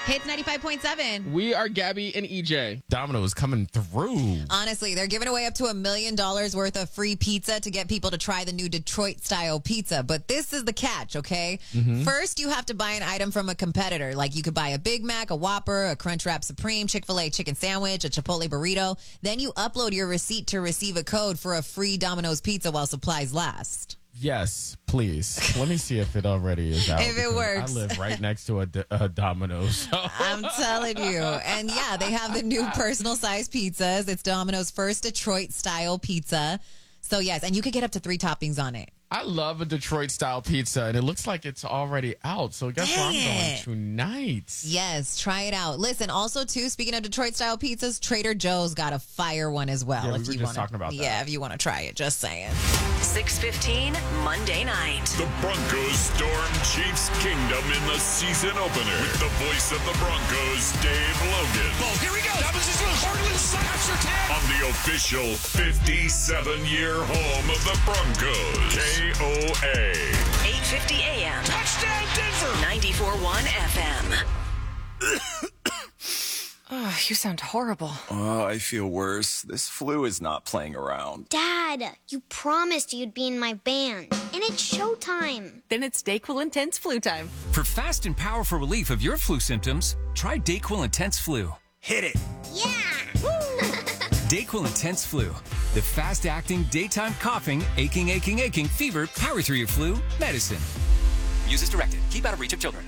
Hits 95.7. We are Gabby and EJ. Domino's coming through. Honestly, they're giving away up to $1 million worth of free pizza to get people to try the new Detroit-style pizza. But this is the catch, okay? First, you have to buy an item from a competitor. Like you could buy a Big Mac, a Whopper, a Crunchwrap Supreme, Chick-fil-A chicken sandwich, a Chipotle burrito. Then you upload your receipt to receive a code for a free Domino's pizza while supplies last. Yes, please. Let me see if it already is out. If it works. I live right next to a Domino's. So. I'm telling you. And yeah, they have the new personal size pizzas. It's Domino's first Detroit-style pizza. So yes, and you could get up to 3 toppings on it. I love a Detroit-style pizza, and it looks like it's already out. So guess where I'm going tonight? Yes, try it out. Listen, also, too, speaking of Detroit-style pizzas, Trader Joe's got a fire one as well. Yeah, we were just talking about that. Yeah, if you want to try it, just saying. 6:15 Monday night. The Broncos storm Chiefs Kingdom in the season opener with the voice of the Broncos, Dave Logan. Oh, here we go. Dobbins is loose. Portland snaps her tag. On the official 57-year home of the Broncos, KOA. 8:50 a.m. Touchdown Denver. 94.1 FM. Oh, you sound horrible. Oh, I feel worse. This flu is not playing around. Dad, you promised you'd be in my band, and it's showtime. Then it's DayQuil Intense flu time. For fast and powerful relief of your flu symptoms, try DayQuil Intense Flu. Hit it. Yeah! DayQuil Intense Flu. The fast-acting, daytime coughing, aching, fever, power through your flu medicine. Use as directed. Keep out of reach of children.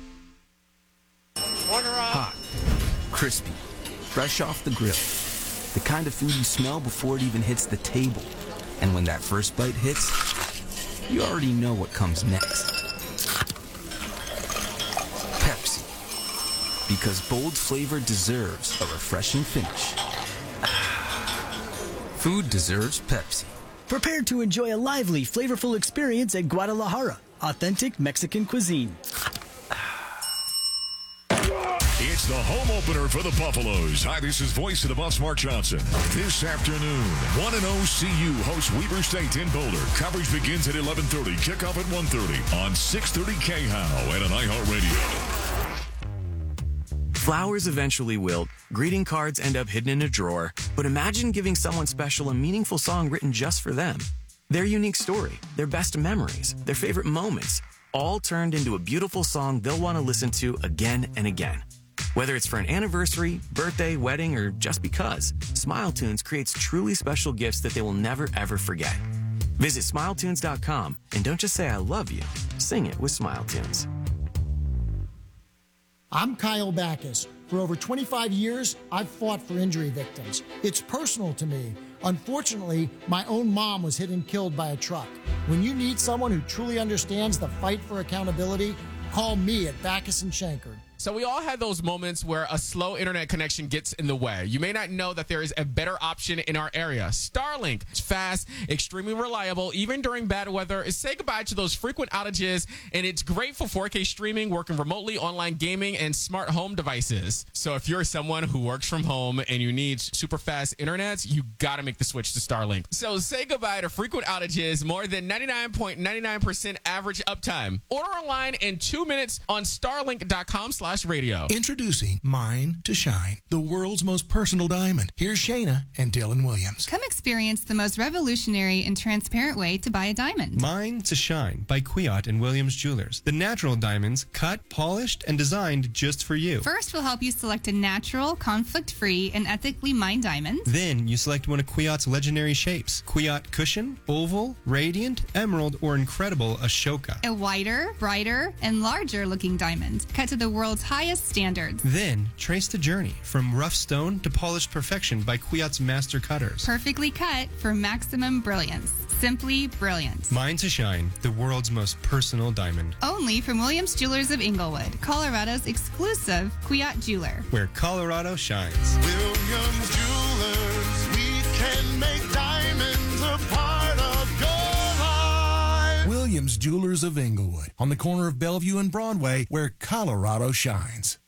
Hot, crispy, fresh off the grill. The kind of food you smell before it even hits the table. And when that first bite hits, you already know what comes next. Pepsi. Because bold flavor deserves a refreshing finish. Food deserves Pepsi. Prepare to enjoy a lively, flavorful experience at Guadalajara. Authentic Mexican cuisine. It's the home opener for the Buffaloes. Hi, this is voice of the Buffs, Mark Johnson. This afternoon, 1-0 CU hosts Weber State in Boulder. Coverage begins at 11:30. Kickoff at 1:30 on 630 KHOW and on iHeartRadio. Flowers eventually wilt, greeting cards end up hidden in a drawer, but imagine giving someone special a meaningful song written just for them. Their unique story, their best memories, their favorite moments, all turned into a beautiful song they'll want to listen to again and again. Whether it's for an anniversary, birthday, wedding, or just because, SmileTunes creates truly special gifts that they will never ever forget. Visit SmileTunes.com and don't just say I love you, sing it with SmileTunes. I'm Kyle Backus. For over 25 years, I've fought for injury victims. It's personal to me. Unfortunately, my own mom was hit and killed by a truck. When you need someone who truly understands the fight for accountability, call me at Backus and Shankard. So we all had those moments where a slow internet connection gets in the way. You may not know that there is a better option in our area. Starlink. It's fast, extremely reliable, even during bad weather. Say goodbye to those frequent outages, and it's great for 4K streaming, working remotely, online gaming, and smart home devices. So if you're someone who works from home and you need super fast internet, you got to make the switch to Starlink. So say goodbye to frequent outages, more than 99.99% average uptime. Order online in 2 minutes on starlink.com/radio. Introducing Mine to Shine, the world's most personal diamond. Here's Shayna and Dylan Williams. Come experience the most revolutionary and transparent way to buy a diamond. Mine to Shine by Kwiat and Williams Jewelers. The natural diamonds cut, polished, and designed just for you. First, we'll help you select a natural, conflict-free, and ethically mined diamond. Then, you select one of Kwiat's legendary shapes. Kwiat Cushion, Oval, Radiant, Emerald, or Incredible Ashoka. A wider, brighter, and larger-looking diamond, cut to the world's highest standards. Then, trace the journey from rough stone to polished perfection by Kwiat's master cutters. Perfectly cut for maximum brilliance. Simply brilliant. Mine to Shine, the world's most personal diamond. Only from Williams Jewelers of Inglewood, Colorado's exclusive Kwiat jeweler. Where Colorado shines. Williams Jewelers, we can make diamonds a part of your life. Williams Jewelers of Inglewood, on the corner of Bellevue and Broadway, where Colorado shines.